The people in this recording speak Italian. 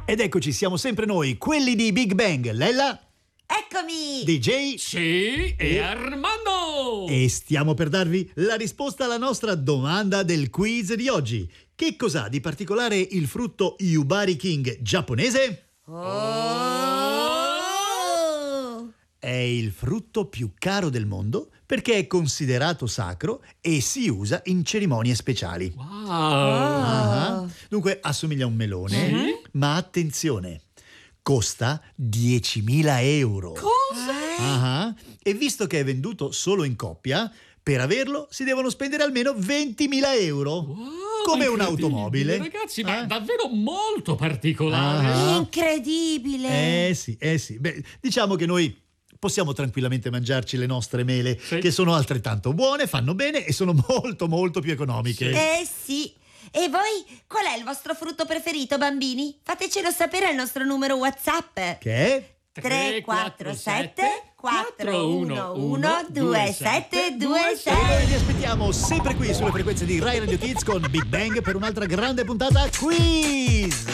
Ed eccoci, siamo sempre noi, quelli di Big Bang. Lella, Eccomi! DJ Sì, e Armando! e stiamo per darvi la risposta alla nostra domanda del quiz di oggi. Che cos'ha di particolare il frutto Yubari King giapponese? Oh! È il frutto più caro del mondo perché è considerato sacro e si usa in cerimonie speciali. Wow! Ah. Dunque assomiglia a un melone, ma attenzione, costa 10.000 euro. Ah. E visto che è venduto solo in coppia, per averlo si devono spendere almeno 20.000 euro. Wow, come incredibile, un'automobile. Ragazzi, ma davvero molto particolare. Ah. Incredibile! Sì. Beh, diciamo che noi possiamo tranquillamente mangiarci le nostre mele, Sì. che sono altrettanto buone, fanno bene e sono molto molto più economiche. Sì. E voi, qual è il vostro frutto preferito, bambini? Fatecelo sapere al nostro numero WhatsApp. Che è? 347 411 E 2726. noi vi aspettiamo sempre qui sulle frequenze di Rai Radio Kids con Big Bang per un'altra grande puntata quiz!